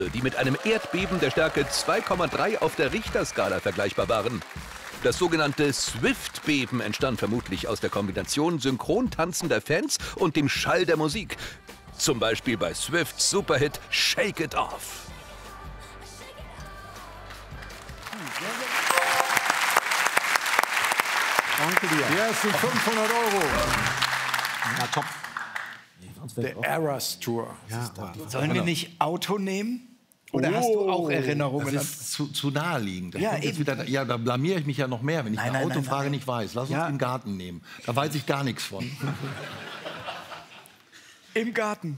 die mit einem Erdbeben der Stärke 2,3 auf der Richterskala vergleichbar waren. Das sogenannte Swift-Beben entstand vermutlich aus der Kombination synchron tanzender Fans und dem Schall der Musik. Zum Beispiel bei Swifts Superhit Shake It Off. Danke dir. Hier hast du 500 €. Na top. Der Eras Tour. Ja, Sollen wir nicht Auto nehmen? Oder hast du auch Erinnerungen? Das ist zu naheliegend. Ja, Jetzt wieder, ja, da blamiere ich mich ja noch mehr, wenn ich Nein, eine nein, Autofrage nein. nicht weiß. Lass uns Ja. den Garten nehmen. Da weiß ich gar nichts von. Im Garten.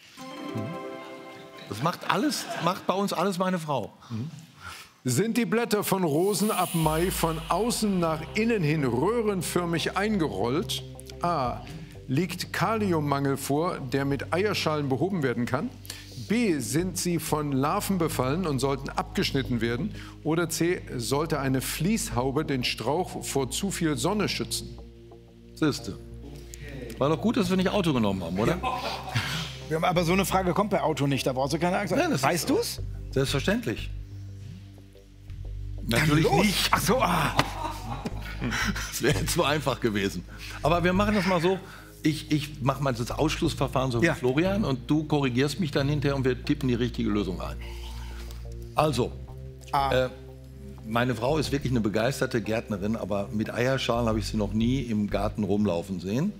Das macht bei uns alles meine Frau. Sind die Blätter von Rosen ab Mai von außen nach innen hin röhrenförmig eingerollt? A. Liegt Kaliummangel vor, der mit Eierschalen behoben werden kann? B. Sind sie von Larven befallen und sollten abgeschnitten werden? Oder C. Sollte eine Fließhaube den Strauch vor zu viel Sonne schützen? Siehste. War doch gut, dass wir nicht Auto genommen haben, oder? Aber so eine Frage kommt bei Auto nicht, da brauchst du keine Angst. Ja, das Weißt du es? Selbstverständlich. Natürlich nicht. Ach so, Das wäre jetzt so einfach gewesen. Aber wir machen das mal so. Ich mache mal das Ausschlussverfahren so wie Ja. Florian und du korrigierst mich dann hinterher und wir tippen die richtige Lösung ein. Also, meine Frau ist wirklich eine begeisterte Gärtnerin, aber mit Eierschalen habe ich sie noch nie im Garten rumlaufen sehen.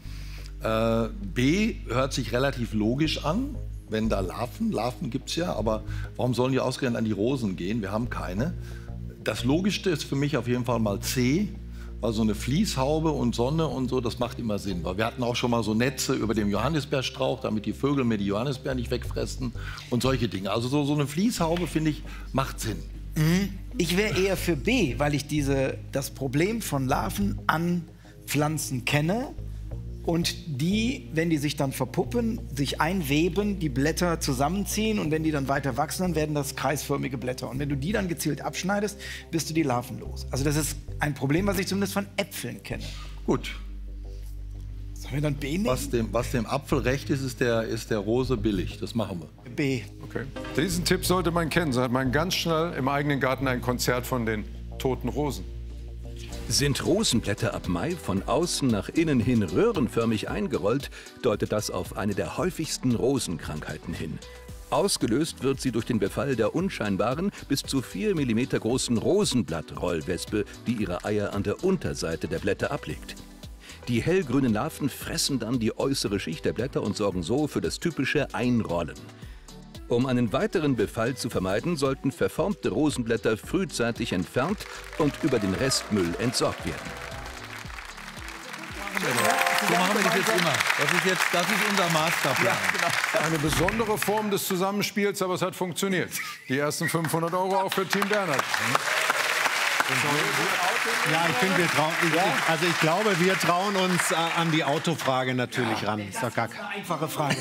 B hört sich relativ logisch an, wenn da Larven gibt es ja, aber warum sollen die ausgerechnet an die Rosen gehen? Wir haben keine. Das Logischste ist für mich auf jeden Fall mal C. Also eine Fließhaube und Sonne und so, das macht immer Sinn. Weil wir hatten auch schon mal so Netze über dem Johannisbeerstrauch, damit die Vögel mir die Johannisbeeren nicht wegfressen und solche Dinge. Also so eine Fließhaube, finde ich, macht Sinn. ich wäre eher für B, weil ich das Problem von Larven an Pflanzen kenne und die, wenn die sich dann verpuppen, sich einweben, die Blätter zusammenziehen und wenn die dann weiter wachsen, dann werden das kreisförmige Blätter. Und wenn du die dann gezielt abschneidest, bist du die Larven los. Also das ist ein Problem, was ich zumindest von Äpfeln kenne. Gut. Sollen wir dann B nehmen? Was dem Apfel recht ist, ist der Rose billig. Das machen wir. B. Okay. Diesen Tipp sollte man kennen. So hat man ganz schnell im eigenen Garten ein Konzert von den toten Rosen. Sind Rosenblätter ab Mai von außen nach innen hin röhrenförmig eingerollt, deutet das auf eine der häufigsten Rosenkrankheiten hin. Ausgelöst wird sie durch den Befall der unscheinbaren, bis zu 4 mm großen Rosenblattrollwespe, die ihre Eier an der Unterseite der Blätter ablegt. Die hellgrünen Larven fressen dann die äußere Schicht der Blätter und sorgen so für das typische Einrollen. Um einen weiteren Befall zu vermeiden, sollten verformte Rosenblätter frühzeitig entfernt und über den Restmüll entsorgt werden. So machen wir das jetzt immer. Das ist unser Masterplan. Eine besondere Form des Zusammenspiels, aber es hat funktioniert. Die ersten 500 € auch für Team Bernhard. Ja, ich finde, ich glaube, wir trauen uns an die Autofrage natürlich ran. Ist doch gar keine Einfache Frage.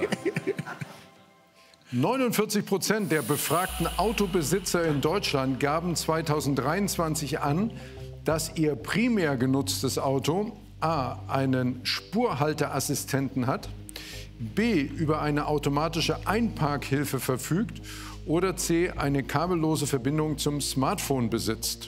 49% der befragten Autobesitzer in Deutschland gaben 2023 an, dass ihr primär genutztes Auto A. einen Spurhalteassistenten hat, B. über eine automatische Einparkhilfe verfügt oder C. eine kabellose Verbindung zum Smartphone besitzt.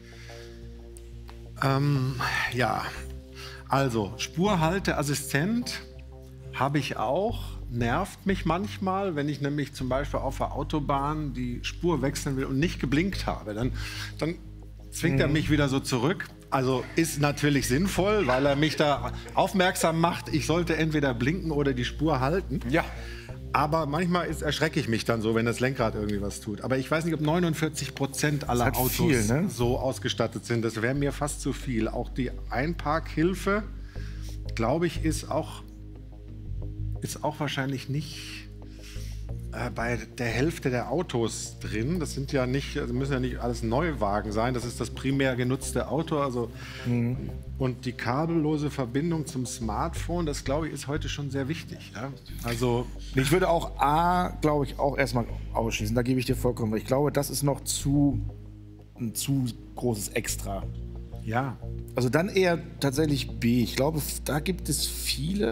Ja, also Spurhalteassistent habe ich auch. Nervt mich manchmal, wenn ich nämlich zum Beispiel auf der Autobahn die Spur wechseln will und nicht geblinkt habe. Dann zwingt er mich wieder so zurück. Also ist natürlich sinnvoll, weil er mich da aufmerksam macht, ich sollte entweder blinken oder die Spur halten. Ja. Aber manchmal erschrecke ich mich dann so, wenn das Lenkrad irgendwie was tut. Aber ich weiß nicht, ob 49% aller halt Autos viel, ne? so ausgestattet sind. Das wäre mir fast zu viel. Auch die Einparkhilfe, glaube ich, ist auch wahrscheinlich nicht bei der Hälfte der Autos drin. Das sind ja nicht, also müssen ja nicht alles Neuwagen sein. Das ist das primär genutzte Auto. Also und die kabellose Verbindung zum Smartphone, das glaube ich, ist heute schon sehr wichtig. Ja? Also Ich würde auch A, glaube ich, auch erstmal ausschließen. Da gebe ich dir vollkommen recht. Ich glaube, das ist noch ein zu großes Extra. ja, Also dann eher tatsächlich B. Ich glaube, da gibt es viele,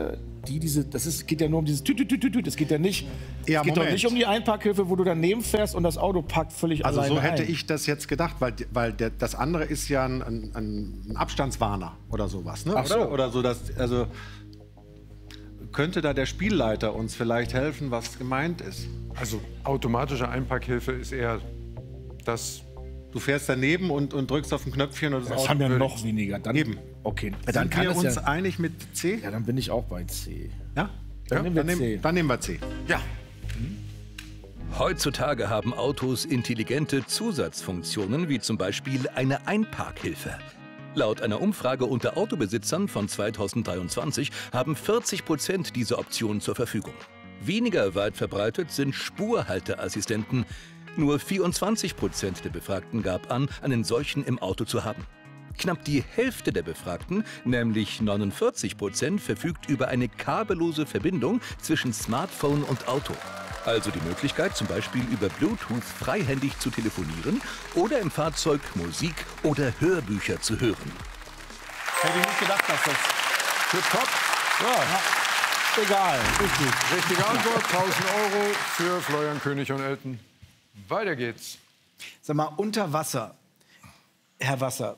geht ja nur um dieses Tütütütütüt. Es geht ja nicht, Ja, es geht doch Moment. nicht um die Einparkhilfe, wo du daneben fährst und das Auto packt völlig Also alleine so hätte ein. ich das jetzt gedacht, weil das andere ist ja ein Abstandswarner oder sowas, ne? Ach so. Oder so, also könnte da der Spielleiter uns vielleicht helfen, was gemeint ist? Also automatische Einparkhilfe ist eher das. Du fährst daneben und drückst auf ein Knöpfchen und das Das Auto haben ja würde- noch weniger. Dann, Eben. Okay, dann Sind kann wir es uns ja... einig mit C? Ja, dann bin ich auch bei C. Ja? Dann nehmen wir C. Dann nehmen wir C. Ja. Heutzutage haben Autos intelligente Zusatzfunktionen, wie zum Beispiel eine Einparkhilfe. Laut einer Umfrage unter Autobesitzern von 2023 haben 40% diese Option zur Verfügung. Weniger weit verbreitet sind Spurhalteassistenten. Nur 24% der Befragten gab an, einen solchen im Auto zu haben. Knapp die Hälfte der Befragten, nämlich 49%, verfügt über eine kabellose Verbindung zwischen Smartphone und Auto. Also die Möglichkeit, zum Beispiel über Bluetooth freihändig zu telefonieren oder im Fahrzeug Musik oder Hörbücher zu hören. Hätte ich nicht gedacht, dass das... Für Top. Ja. Egal, richtig. Richtige Antwort, 1000 € für Florian König und Elton. Weiter geht's. Sag mal, unter Wasser, Herr Wasser,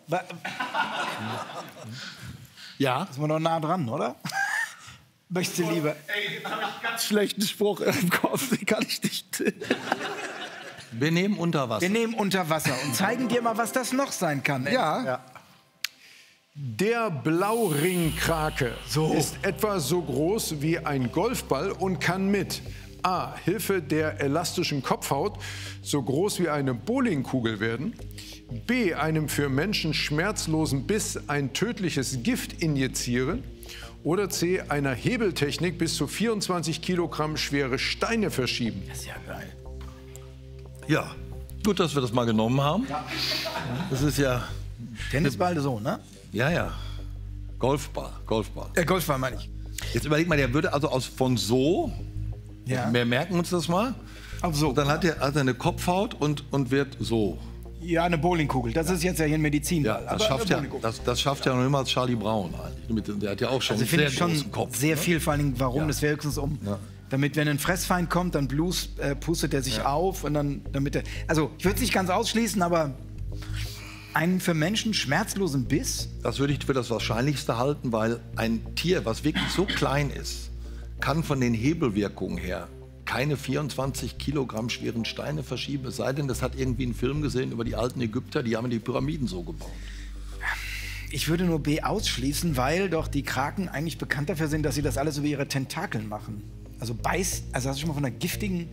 Ja. ist man doch nah dran, oder? Möchtest du lieber... Ganz schlechten Spruch im Kopf, den kann ich nicht... Wir nehmen unter Wasser. Wir nehmen unter Wasser und zeigen dir mal, was das noch sein kann. Ja. Der Blauringkrake ist etwa so groß wie ein Golfball und kann mit A. Hilfe der elastischen Kopfhaut so groß wie eine Bowlingkugel werden, B. einem für Menschen schmerzlosen Biss ein tödliches Gift injizieren oder C. einer Hebeltechnik bis zu 24 Kilogramm schwere Steine verschieben. Das ist ja geil. Ja. Gut, dass wir das mal genommen haben. Das ist ja... Tennisball so, ne? Ja. Golfball. Golfball meine ich. Jetzt überleg mal, der würde also von so... Ja. Wir merken uns das mal. Ach so. Dann hat er eine Kopfhaut und wird so. Ja, eine Bowlingkugel. Das ist jetzt ja hier ein Medizinball. Ja, das schafft ja noch immer als Charlie Brown eigentlich. Der hat ja auch schon Also einen finde sehr ich schon großen Kopf. sehr ne? viel, vor allen Dingen, warum? Ja. Das wäre höchstens damit, wenn ein Fressfeind kommt, dann pustet er sich auf und dann, damit er... Also, ich würde es nicht ganz ausschließen, aber einen für Menschen schmerzlosen Biss? Das würde ich für das Wahrscheinlichste halten, weil ein Tier, was wirklich so klein ist, kann von den Hebelwirkungen her keine 24 Kilogramm schweren Steine verschieben. Es sei denn, das hat irgendwie einen Film gesehen über die alten Ägypter, die haben die Pyramiden so gebaut. Ich würde nur B ausschließen, weil doch die Kraken eigentlich bekannt dafür sind, dass sie das alles über ihre Tentakeln machen. Also also hast du schon mal von einer giftigen...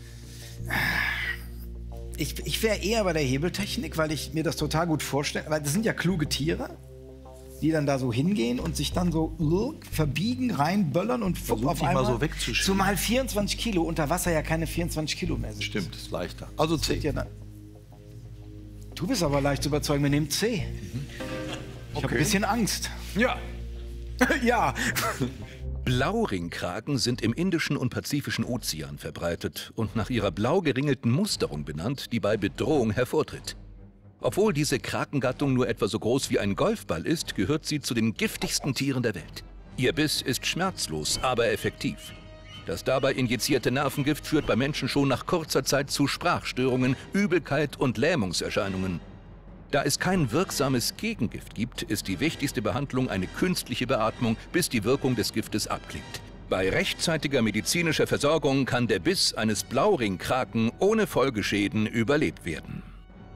Ich wäre eher bei der Hebeltechnik, weil ich mir das total gut vorstelle. Weil das sind ja kluge Tiere, die dann da so hingehen und sich dann so verbiegen, reinböllern und Versuch auf dich einmal... mal so wegzuschieben. Zumal 24 Kilo, unter Wasser ja keine 24 Kilo mehr sind. Stimmt, ist leichter. Also C. Ja, dann. Du bist aber leicht zu überzeugen, wir nehmen C. Ich habe ein bisschen Angst. Ja. Ja. Blauringkraken sind im Indischen und Pazifischen Ozean verbreitet und nach ihrer blau geringelten Musterung benannt, die bei Bedrohung hervortritt. Obwohl diese Krakengattung nur etwa so groß wie ein Golfball ist, gehört sie zu den giftigsten Tieren der Welt. Ihr Biss ist schmerzlos, aber effektiv. Das dabei injizierte Nervengift führt bei Menschen schon nach kurzer Zeit zu Sprachstörungen, Übelkeit und Lähmungserscheinungen. Da es kein wirksames Gegengift gibt, ist die wichtigste Behandlung eine künstliche Beatmung, bis die Wirkung des Giftes abklingt. Bei rechtzeitiger medizinischer Versorgung kann der Biss eines Blauringkraken ohne Folgeschäden überlebt werden.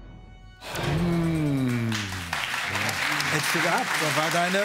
Hättest du gehabt, da war deine...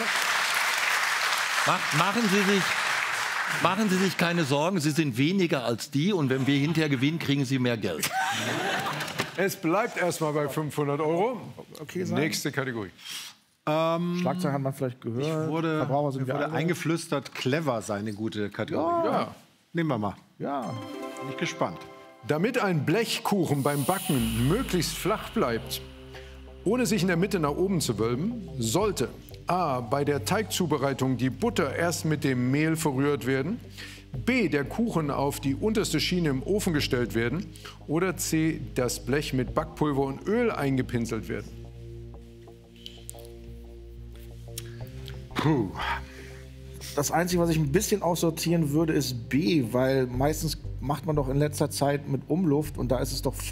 Machen Sie sich keine Sorgen, Sie sind weniger als die und wenn wir hinterher gewinnen, kriegen Sie mehr Geld. Es bleibt erstmal bei 500 €. Okay, sein. Nächste Kategorie. Schlagzeug hat man vielleicht gehört. Verbraucher sind Mir wir wurde alle. eingeflüstert, clever sei eine gute Kategorie. Ja. Nehmen wir mal. Ja. Bin ich gespannt. Damit ein Blechkuchen beim Backen möglichst flach bleibt, ohne sich in der Mitte nach oben zu wölben, sollte A. bei der Teigzubereitung die Butter erst mit dem Mehl verrührt werden, B. der Kuchen auf die unterste Schiene im Ofen gestellt werden oder C. das Blech mit Backpulver und Öl eingepinselt werden. Puh. Das Einzige, was ich ein bisschen aussortieren würde, ist B, weil meistens macht man doch in letzter Zeit mit Umluft und da ist es doch völlig